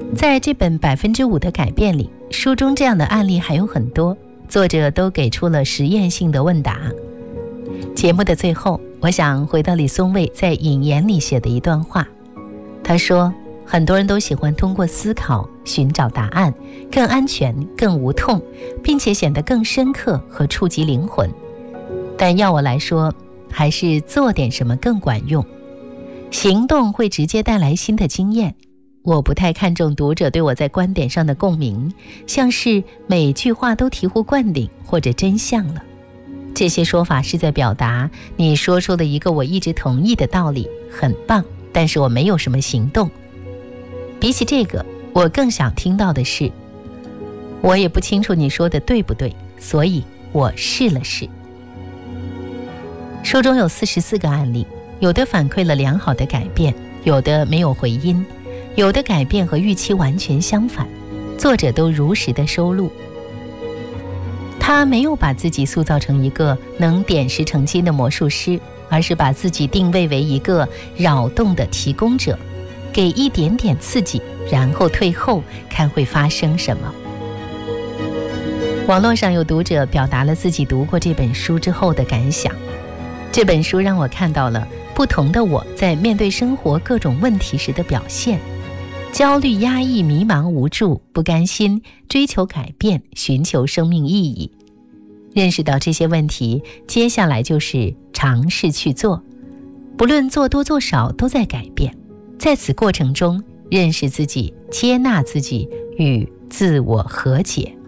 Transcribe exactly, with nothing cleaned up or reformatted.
在这本百分之五的改变里，书中这样的案例还有很多，作者都给出了实验性的问答。节目的最后，我想回到李松蔚在引言里写的一段话。他说，很多人都喜欢通过思考寻找答案，更安全，更无痛，并且显得更深刻和触及灵魂。但要我来说，还是做点什么更管用。行动会直接带来新的经验。我不太看重读者对我在观点上的共鸣，像是每句话都醍醐灌顶或者真相了。这些说法是在表达你说出了一个我一直同意的道理，很棒，但是我没有什么行动。比起这个，我更想听到的是，我也不清楚你说的对不对，所以我试了试。书中有四十四个案例，有的反馈了良好的改变，有的没有回音，有的改变和预期完全相反，作者都如实的收录。他没有把自己塑造成一个能点石成金的魔术师，而是把自己定位为一个扰动的提供者，给一点点刺激，然后退后，看会发生什么。网络上有读者表达了自己读过这本书之后的感想。这本书让我看到了不同的我在面对生活各种问题时的表现：焦虑、压抑、迷茫、无助、不甘心、追求改变、寻求生命意义。认识到这些问题，接下来就是尝试去做，不论做多做少都在改变。在此过程中，认识自己，接纳自己，与自我和解。